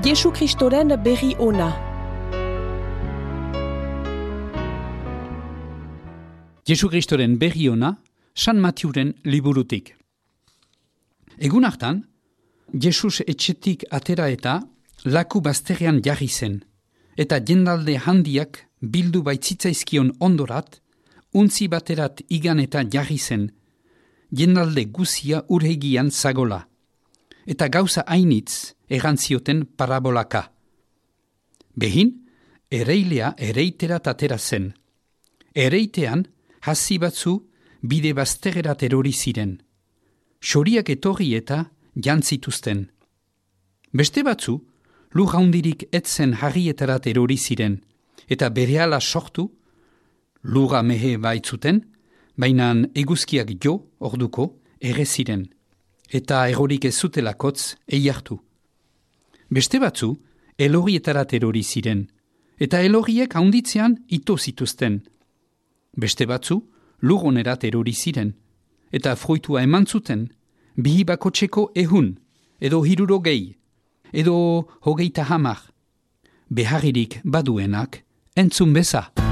Jesu Kristoren berri ona. Jesu Kristoren berri ona, San Matiuren liburutik. Egun hartan, Jesus etxetik atera eta laku bazterrean jarri zen, eta jendalde handiak bildu baitzitzaizkion ondorat, untzi baterat igan eta jarri zen, jendalde guzia urhegian zagola, eta gauza hainitz erantzioten parabolaka. Behin, ereilea ereiterat atera zen. Ereitean, hasi batzu bide bazterrerat erori ziren. Xoriak etorri eta jantzituzten. Beste batzu, lur haundirik etzen harrietarat erori ziren, eta berehala sortu, lura mehe baitzuten, baina eguzkiak jo orduko ere ziren, eta erorik ez zutelakotz eiartu. Beste batzu, elorrietarat erori ziren, eta elorriek haunditzean ito zituzten. Beste batzu, lur onerat erori ziren, eta fruitua eman zuten, bihibakotxeko 100, edo 60, edo 30, beharririk baduenak entzun beza.